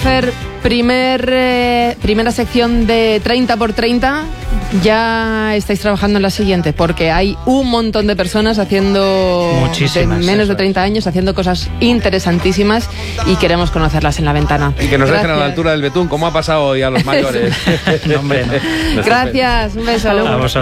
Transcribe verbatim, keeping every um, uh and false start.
hacer primer, eh, primera sección de treinta por treinta, ya estáis trabajando en la siguiente, porque hay un montón de personas haciendo Muchísimas, de menos eso de treinta años haciendo cosas interesantísimas y queremos conocerlas en La Ventana. Y que nos Gracias. dejen a la altura del betún, como ha pasado hoy a los mayores. No, hombre, no. Gracias, un beso. A vosotros.